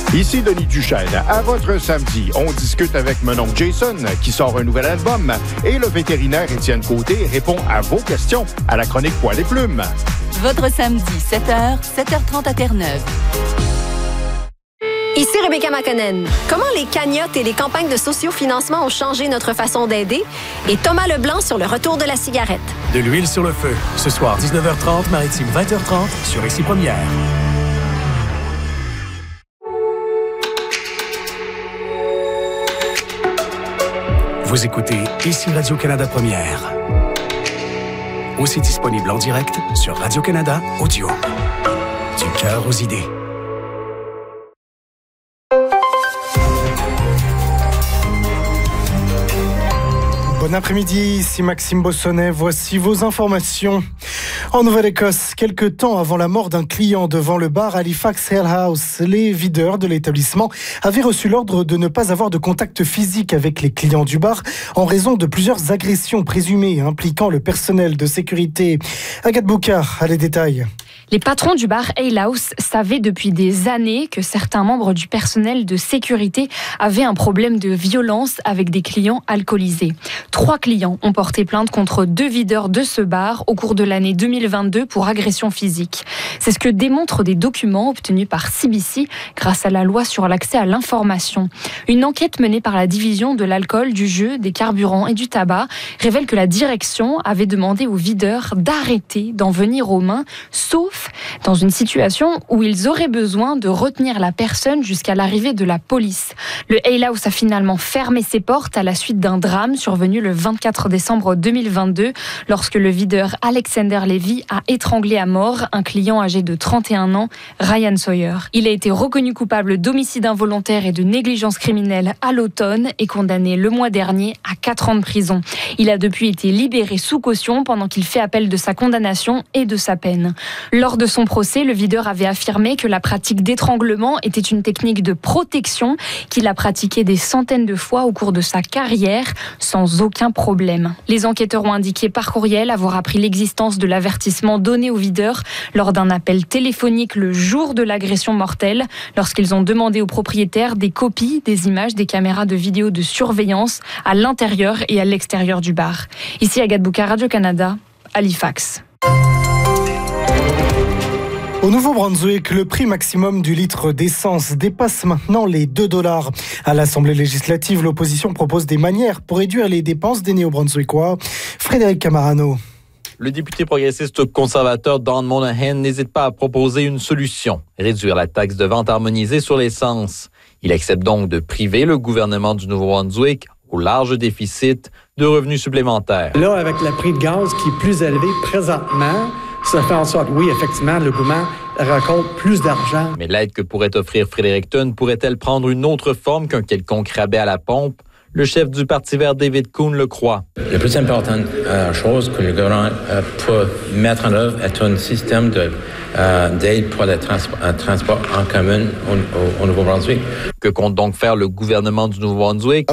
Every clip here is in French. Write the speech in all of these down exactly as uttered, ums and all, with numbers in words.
Ici Denis Duchesne. À votre samedi, on discute avec mon oncle Jason qui sort un nouvel album et le vétérinaire Étienne Côté répond à vos questions à la chronique Poil et Plumes. Votre samedi, sept heures, sept heures trente à Terre-Neuve. Ici Rebecca McConnell. Comment les cagnottes et les campagnes de sociofinancement ont changé notre façon d'aider? Et Thomas Leblanc sur le retour de la cigarette. De l'huile sur le feu. Ce soir, dix-neuf heures trente, Maritime vingt heures trente, sur Ici Première. Vous écoutez Ici Radio-Canada Première. Aussi disponible en direct sur Radio-Canada Audio. Du cœur aux idées. Bon après-midi, ici Maxime Bossonnet. Voici vos informations. En Nouvelle-Écosse, quelques temps avant la mort d'un client devant le bar Halifax Ale House, les videurs de l'établissement avaient reçu l'ordre de ne pas avoir de contact physique avec les clients du bar en raison de plusieurs agressions présumées impliquant le personnel de sécurité. Agathe Boucard a les détails. Les patrons du bar Ale House savaient depuis des années que certains membres du personnel de sécurité avaient un problème de violence avec des clients alcoolisés. Trois clients ont porté plainte contre deux videurs de ce bar au cours de l'année deux mille vingt-deux pour agression physique. C'est ce que démontrent des documents obtenus par C B C grâce à la loi sur l'accès à l'information. Une enquête menée par la division de l'alcool, du jeu, des carburants et du tabac révèle que la direction avait demandé aux videurs d'arrêter d'en venir aux mains, sauf dans une situation où ils auraient besoin de retenir la personne jusqu'à l'arrivée de la police. Le Ale House a finalement fermé ses portes à la suite d'un drame survenu le vingt-quatre décembre deux mille vingt-deux lorsque le videur Alexander Levy a étranglé à mort un client âgé de trente et un ans, Ryan Sawyer. Il a été reconnu coupable d'homicide involontaire et de négligence criminelle à l'automne et condamné le mois dernier à quatre ans de prison. Il a depuis été libéré sous caution pendant qu'il fait appel de sa condamnation et de sa peine. Lors de son procès, le videur avait affirmé que la pratique d'étranglement était une technique de protection qu'il a pratiquée des centaines de fois au cours de sa carrière sans aucun problème. Les enquêteurs ont indiqué par courriel avoir appris l'existence de l'avertissement donné au videur lors d'un appel téléphonique le jour de l'agression mortelle, lorsqu'ils ont demandé aux propriétaires des copies des images des caméras de vidéo de surveillance à l'intérieur et à l'extérieur du bar. Ici Agathe Boucard, Radio-Canada, Halifax. Au Nouveau-Brunswick, le prix maximum du litre d'essence dépasse maintenant les deux dollars. À l'Assemblée législative, l'opposition propose des manières pour réduire les dépenses des Néo-Brunswickois. Frédéric Camarano. Le député progressiste conservateur Don Monahan n'hésite pas à proposer une solution, réduire la taxe de vente harmonisée sur l'essence. Il accepte donc de priver le gouvernement du Nouveau-Brunswick, au large déficit, de revenus supplémentaires. Là, avec le prix de gaz qui est plus élevé présentement, ça fait en sorte, oui, effectivement, le gouvernement récolte plus d'argent. Mais l'aide que pourrait offrir Fredericton pourrait-elle prendre une autre forme qu'un quelconque rabais à la pompe? Le chef du Parti vert, David Coon, le croit. La plus importante euh, chose que le gouvernement euh, peut mettre en œuvre est un système de, euh, d'aide pour le trans- euh, transport en commun au, au, au Nouveau-Brunswick. Que compte donc faire le gouvernement du Nouveau-Brunswick?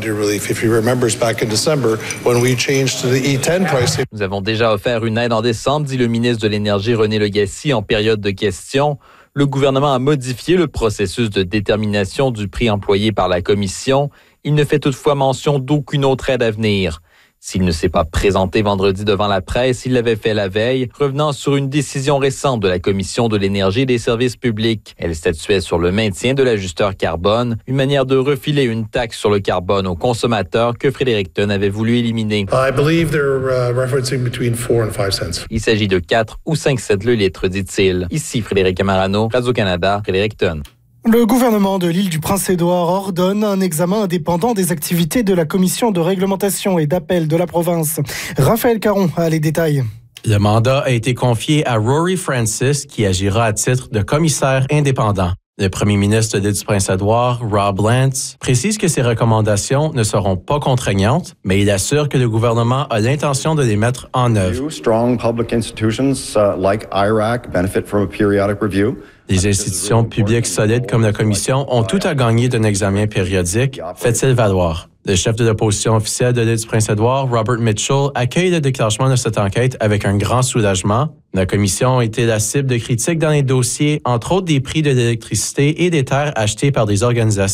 Nous avons déjà offert une aide en décembre, dit le ministre de l'Énergie René Legacy en période de questions. Le gouvernement a modifié le processus de détermination du prix employé par la commission. Il ne fait toutefois mention d'aucune autre aide à venir. S'il ne s'est pas présenté vendredi devant la presse, il l'avait fait la veille, revenant sur une décision récente de la Commission de l'énergie et des services publics. Elle statuait sur le maintien de l'ajusteur carbone, une manière de refiler une taxe sur le carbone aux consommateurs que Fredericton avait voulu éliminer. I believe they're uh, referencing between four and five cents. Il s'agit de quatre ou cinq cents le litre, dit-il. Ici Frédéric Camarano, Radio-Canada, Fredericton. Le gouvernement de l'île du Prince-Édouard ordonne un examen indépendant des activités de la commission de réglementation et d'appel de la province. Raphaël Caron a les détails. Le mandat a été confié à Rory Francis, qui agira à titre de commissaire indépendant. Le premier ministre de l'île du Prince-Édouard, Rob Lance, précise que ces recommandations ne seront pas contraignantes, mais il assure que le gouvernement a l'intention de les mettre en œuvre. Strong public institutions uh, like I R A C benefit from a periodic review. Les institutions publiques solides comme la Commission ont tout à gagner d'un examen périodique, fait-il valoir. Le chef de l'opposition officielle de l'île du Prince-Édouard, Robert Mitchell, accueille le déclenchement de cette enquête avec un grand soulagement. La commission a été la cible de critiques dans les dossiers, entre autres des prix de l'électricité et des terres achetées par des organisations